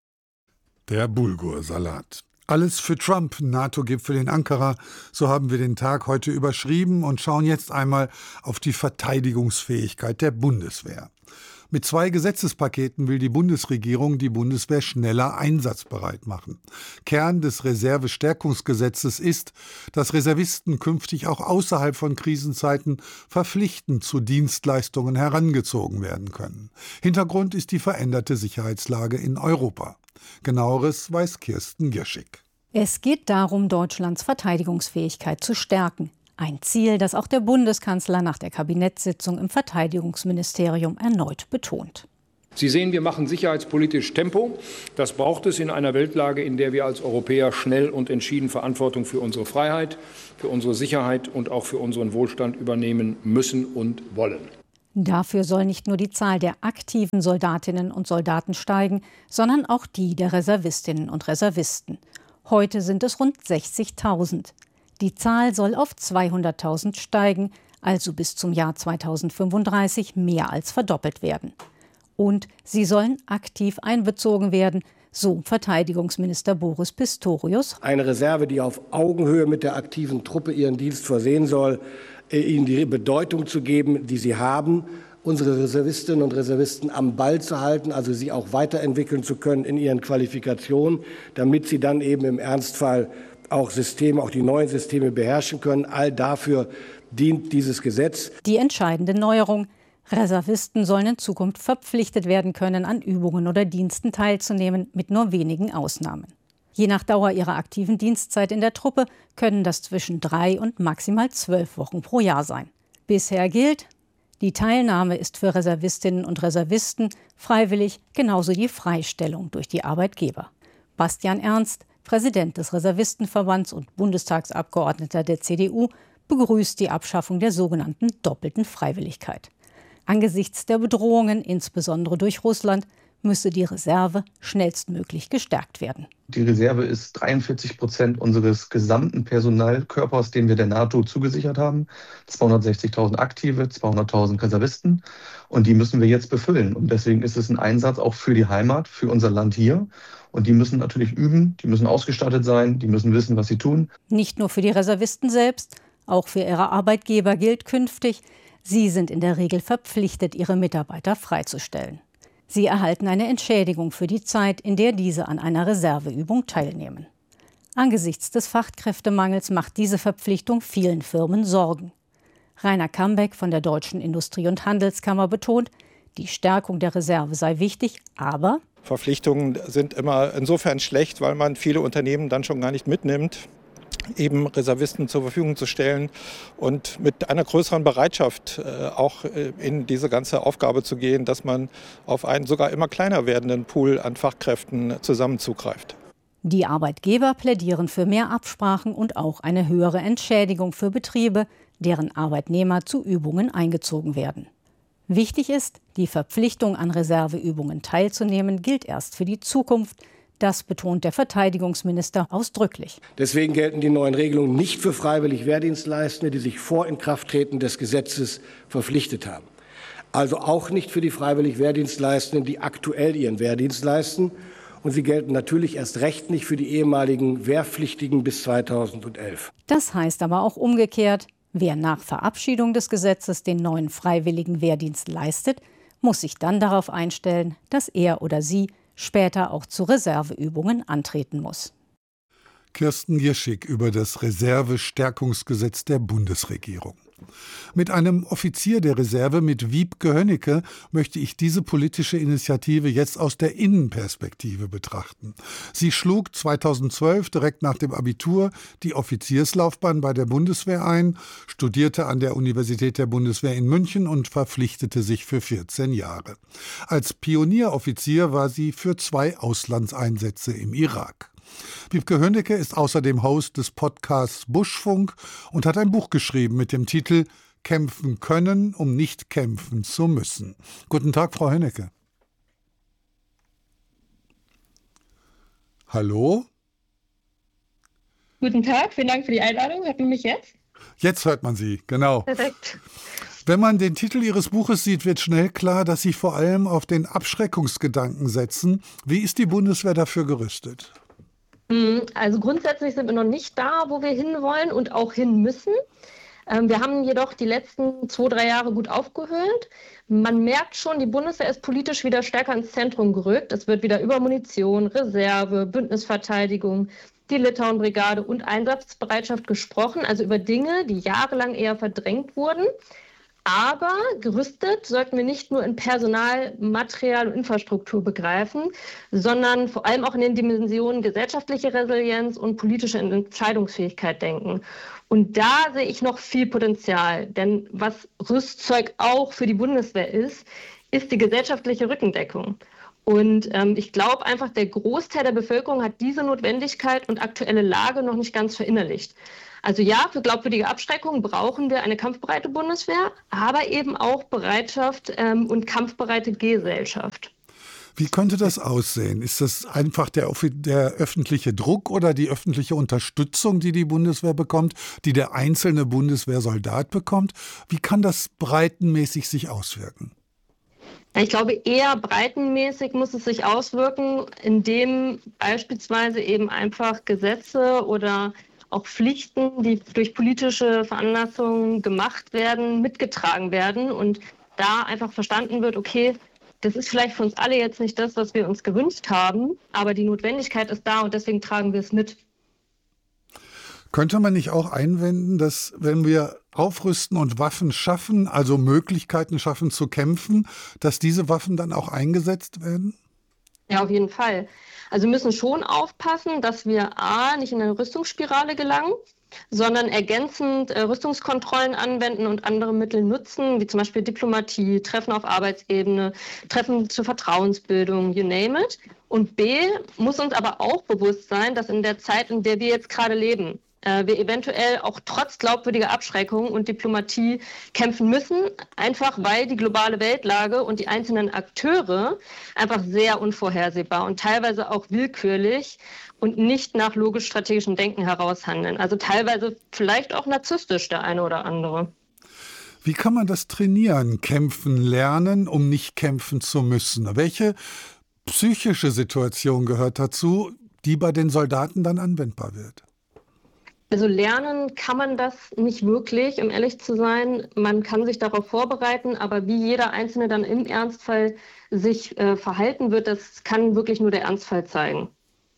Der Bulgursalat. Alles für Trump, NATO-Gipfel in Ankara. So haben wir den Tag heute überschrieben und schauen jetzt einmal auf die Verteidigungsfähigkeit der Bundeswehr. Mit 2 Gesetzespaketen will die Bundesregierung die Bundeswehr schneller einsatzbereit machen. Kern des Reservestärkungsgesetzes ist, dass Reservisten künftig auch außerhalb von Krisenzeiten verpflichtend zu Dienstleistungen herangezogen werden können. Hintergrund ist die veränderte Sicherheitslage in Europa. Genaueres weiß Kirsten Gierschig. Es geht darum, Deutschlands Verteidigungsfähigkeit zu stärken. Ein Ziel, das auch der Bundeskanzler nach der Kabinettssitzung im Verteidigungsministerium erneut betont. Sie sehen, wir machen sicherheitspolitisch Tempo. Das braucht es in einer Weltlage, in der wir als Europäer schnell und entschieden Verantwortung für unsere Freiheit, für unsere Sicherheit und auch für unseren Wohlstand übernehmen müssen und wollen. Dafür soll nicht nur die Zahl der aktiven Soldatinnen und Soldaten steigen, sondern auch die der Reservistinnen und Reservisten. Heute sind es rund 60.000. Die Zahl soll auf 200.000 steigen, also bis zum Jahr 2035 mehr als verdoppelt werden. Und sie sollen aktiv einbezogen werden, so Verteidigungsminister Boris Pistorius. Eine Reserve, die auf Augenhöhe mit der aktiven Truppe ihren Dienst versehen soll, ihnen die Bedeutung zu geben, die sie haben unsere Reservistinnen und Reservisten am Ball zu halten, also sie auch weiterentwickeln zu können in ihren Qualifikationen, damit sie dann eben im Ernstfall auch die neuen Systeme beherrschen können. All dafür dient dieses Gesetz. Die entscheidende Neuerung: Reservisten sollen in Zukunft verpflichtet werden können, an Übungen oder Diensten teilzunehmen, mit nur wenigen Ausnahmen. Je nach Dauer ihrer aktiven Dienstzeit in der Truppe können das zwischen 3 und maximal 12 Wochen pro Jahr sein. Bisher gilt: Die Teilnahme ist für Reservistinnen und Reservisten freiwillig, genauso die Freistellung durch die Arbeitgeber. Bastian Ernst, Präsident des Reservistenverbands und Bundestagsabgeordneter der CDU, begrüßt die Abschaffung der sogenannten doppelten Freiwilligkeit. Angesichts der Bedrohungen, insbesondere durch Russland, müsse die Reserve schnellstmöglich gestärkt werden. Die Reserve ist 43% unseres gesamten Personalkörpers, den wir der NATO zugesichert haben. 260.000 Aktive, 200.000 Reservisten. Und die müssen wir jetzt befüllen. Und deswegen ist es ein Einsatz auch für die Heimat, für unser Land hier. Und die müssen natürlich üben, die müssen ausgestattet sein, die müssen wissen, was sie tun. Nicht nur für die Reservisten selbst, auch für ihre Arbeitgeber gilt künftig: Sie sind in der Regel verpflichtet, ihre Mitarbeiter freizustellen. Sie erhalten eine Entschädigung für die Zeit, in der diese an einer Reserveübung teilnehmen. Angesichts des Fachkräftemangels macht diese Verpflichtung vielen Firmen Sorgen. Rainer Kambeck von der Deutschen Industrie- und Handelskammer betont, die Stärkung der Reserve sei wichtig, aber Verpflichtungen sind immer insofern schlecht, weil man viele Unternehmen dann schon gar nicht mitnimmt, eben Reservisten zur Verfügung zu stellen und mit einer größeren Bereitschaft auch in diese ganze Aufgabe zu gehen, dass man auf einen sogar immer kleiner werdenden Pool an Fachkräften zusammen zugreift. Die Arbeitgeber plädieren für mehr Absprachen und auch eine höhere Entschädigung für Betriebe, deren Arbeitnehmer zu Übungen eingezogen werden. Wichtig ist, die Verpflichtung, an Reserveübungen teilzunehmen, gilt erst für die Zukunft. Das betont der Verteidigungsminister ausdrücklich. Deswegen gelten die neuen Regelungen nicht für freiwillig Wehrdienstleistende, die sich vor Inkrafttreten des Gesetzes verpflichtet haben. Also auch nicht für die freiwillig Wehrdienstleistenden, die aktuell ihren Wehrdienst leisten. Und sie gelten natürlich erst recht nicht für die ehemaligen Wehrpflichtigen bis 2011. Das heißt aber auch umgekehrt: Wer nach Verabschiedung des Gesetzes den neuen freiwilligen Wehrdienst leistet, muss sich dann darauf einstellen, dass er oder sie später auch zu Reserveübungen antreten muss. Kirsten Gierschig über das Reservestärkungsgesetz der Bundesregierung. Mit einem Offizier der Reserve, mit Wiebke Hönnecke, möchte ich diese politische Initiative jetzt aus der Innenperspektive betrachten. Sie schlug 2012 direkt nach dem Abitur die Offizierslaufbahn bei der Bundeswehr ein, studierte an der Universität der Bundeswehr in München und verpflichtete sich für 14 Jahre. Als Pionieroffizier war sie für 2 Auslandseinsätze im Irak. Wiebke Hönnecke ist außerdem Host des Podcasts Buschfunk und hat ein Buch geschrieben mit dem Titel »Kämpfen können, um nicht kämpfen zu müssen«. Guten Tag, Frau Hönnecke. Hallo? Guten Tag, vielen Dank für die Einladung. Hört man mich jetzt? Jetzt hört man Sie, genau. Perfekt. Wenn man den Titel Ihres Buches sieht, wird schnell klar, dass Sie vor allem auf den Abschreckungsgedanken setzen. Wie ist die Bundeswehr dafür gerüstet? Also grundsätzlich sind wir noch nicht da, wo wir hinwollen und auch hin müssen. Wir haben jedoch die letzten 2-3 Jahre gut aufgehöhlt. Man merkt schon, die Bundeswehr ist politisch wieder stärker ins Zentrum gerückt. Es wird wieder über Munition, Reserve, Bündnisverteidigung, die Litauen-Brigade und Einsatzbereitschaft gesprochen. Also über Dinge, die jahrelang eher verdrängt wurden. Aber gerüstet sollten wir nicht nur in Personal, Material und Infrastruktur begreifen, sondern vor allem auch in den Dimensionen gesellschaftliche Resilienz und politische Entscheidungsfähigkeit denken. Und da sehe ich noch viel Potenzial. Denn was Rüstzeug auch für die Bundeswehr ist die gesellschaftliche Rückendeckung. Und ich glaube einfach, der Großteil der Bevölkerung hat diese Notwendigkeit und aktuelle Lage noch nicht ganz verinnerlicht. Also ja, für glaubwürdige Abschreckung brauchen wir eine kampfbereite Bundeswehr, aber eben auch Bereitschaft und kampfbereite Gesellschaft. Wie könnte das aussehen? Ist das einfach der öffentliche Druck oder die öffentliche Unterstützung, die die Bundeswehr bekommt, die der einzelne Bundeswehrsoldat bekommt? Wie kann das breitenmäßig sich auswirken? Ich glaube, eher breitenmäßig muss es sich auswirken, indem beispielsweise eben einfach Gesetze oder auch Pflichten, die durch politische Veranlassungen gemacht werden, mitgetragen werden und da einfach verstanden wird, okay, das ist vielleicht für uns alle jetzt nicht das, was wir uns gewünscht haben, aber die Notwendigkeit ist da und deswegen tragen wir es mit. Könnte man nicht auch einwenden, dass wenn wir aufrüsten und Waffen schaffen, also Möglichkeiten schaffen zu kämpfen, dass diese Waffen dann auch eingesetzt werden? Ja, auf jeden Fall. Also wir müssen schon aufpassen, dass wir nicht in eine Rüstungsspirale gelangen, sondern ergänzend Rüstungskontrollen anwenden und andere Mittel nutzen, wie zum Beispiel Diplomatie, Treffen auf Arbeitsebene, Treffen zur Vertrauensbildung, you name it. Und B, muss uns aber auch bewusst sein, dass in der Zeit, in der wir jetzt gerade leben, wir eventuell auch trotz glaubwürdiger Abschreckung und Diplomatie kämpfen müssen, einfach weil die globale Weltlage und die einzelnen Akteure einfach sehr unvorhersehbar und teilweise auch willkürlich und nicht nach logisch-strategischem Denken heraus handeln. Also teilweise vielleicht auch narzisstisch der eine oder andere. Wie kann man das trainieren, kämpfen lernen, um nicht kämpfen zu müssen? Welche psychische Situation gehört dazu, die bei den Soldaten dann anwendbar wird? Also lernen kann man das nicht wirklich, um ehrlich zu sein. Man kann sich darauf vorbereiten, aber wie jeder Einzelne dann im Ernstfall sich verhalten wird, das kann wirklich nur der Ernstfall zeigen.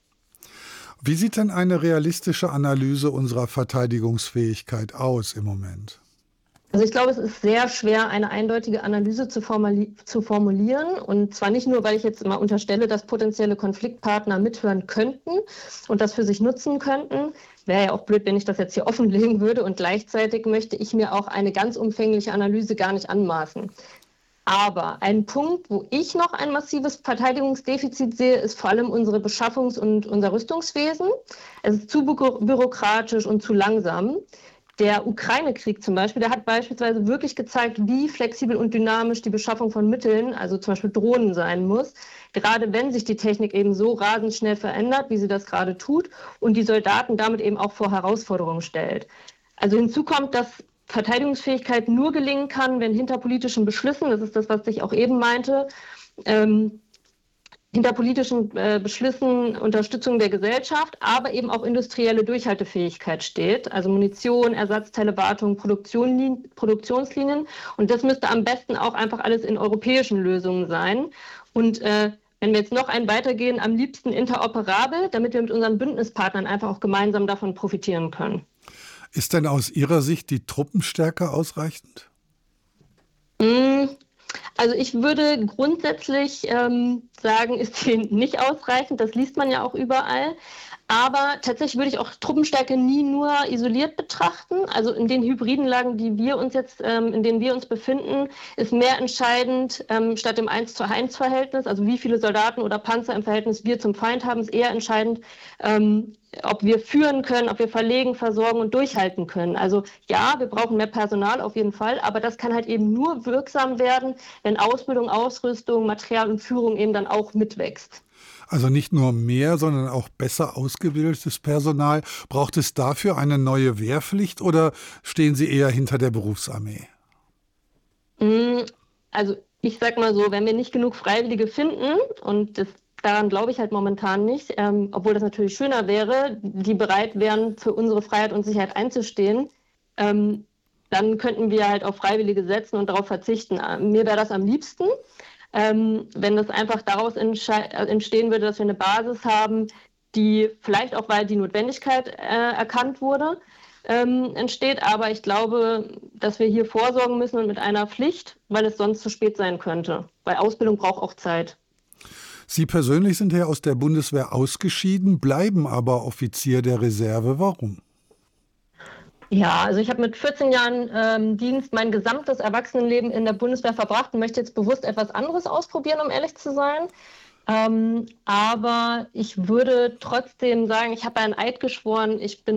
Wie sieht denn eine realistische Analyse unserer Verteidigungsfähigkeit aus im Moment? Also ich glaube, es ist sehr schwer, eine eindeutige Analyse zu formulieren. Und zwar nicht nur, weil ich jetzt immer unterstelle, dass potenzielle Konfliktpartner mithören könnten und das für sich nutzen könnten. Wäre ja auch blöd, wenn ich das jetzt hier offenlegen würde. Und gleichzeitig möchte ich mir auch eine ganz umfängliche Analyse gar nicht anmaßen. Aber ein Punkt, wo ich noch ein massives Verteidigungsdefizit sehe, ist vor allem unsere Beschaffungs- und unser Rüstungswesen. Es ist zu bürokratisch und zu langsam. Der Ukraine-Krieg zum Beispiel, der hat beispielsweise wirklich gezeigt, wie flexibel und dynamisch die Beschaffung von Mitteln, also zum Beispiel Drohnen, sein muss. Gerade wenn sich die Technik eben so rasend schnell verändert, wie sie das gerade tut, und die Soldaten damit eben auch vor Herausforderungen stellt. Also hinzu kommt, dass Verteidigungsfähigkeit nur gelingen kann, wenn hinter politischen Beschlüssen, das ist das, was ich auch eben meinte, hinter politischen Beschlüssen Unterstützung der Gesellschaft, aber eben auch industrielle Durchhaltefähigkeit steht. Also Munition, Ersatzteile, Wartung, Produktionslinien. Und das müsste am besten auch einfach alles in europäischen Lösungen sein. Und wenn wir jetzt noch einen weitergehen, am liebsten interoperabel, damit wir mit unseren Bündnispartnern einfach auch gemeinsam davon profitieren können. Ist denn aus Ihrer Sicht die Truppenstärke ausreichend? Also ich würde grundsätzlich sagen, ist sie nicht ausreichend. Das liest man ja auch überall. Aber tatsächlich würde ich auch Truppenstärke nie nur isoliert betrachten. Also in den hybriden Lagen, in denen wir uns befinden, ist mehr entscheidend statt dem 1:1-Verhältnis, also wie viele Soldaten oder Panzer im Verhältnis wir zum Feind haben, ist eher entscheidend, ob wir führen können, ob wir verlegen, versorgen und durchhalten können. Also ja, wir brauchen mehr Personal auf jeden Fall, aber das kann halt eben nur wirksam werden, wenn Ausbildung, Ausrüstung, Material und Führung eben dann auch mitwächst. Also nicht nur mehr, sondern auch besser ausgebildetes Personal. Braucht es dafür eine neue Wehrpflicht oder stehen Sie eher hinter der Berufsarmee? Also ich sag mal so, wenn wir nicht genug Freiwillige finden, und daran glaube ich halt momentan nicht, obwohl das natürlich schöner wäre, die bereit wären, für unsere Freiheit und Sicherheit einzustehen, dann könnten wir halt auf Freiwillige setzen und darauf verzichten. Mir wäre das am liebsten. Wenn das einfach daraus entstehen würde, dass wir eine Basis haben, die vielleicht auch, weil die Notwendigkeit erkannt wurde, entsteht. Aber ich glaube, dass wir hier vorsorgen müssen und mit einer Pflicht, weil es sonst zu spät sein könnte. Weil Ausbildung braucht auch Zeit. Sie persönlich sind ja aus der Bundeswehr ausgeschieden, bleiben aber Offizier der Reserve. Warum? Ja, also ich habe mit 14 Jahren Dienst mein gesamtes Erwachsenenleben in der Bundeswehr verbracht und möchte jetzt bewusst etwas anderes ausprobieren, um ehrlich zu sein. Aber ich würde trotzdem sagen, ich habe einen Eid geschworen, ich bin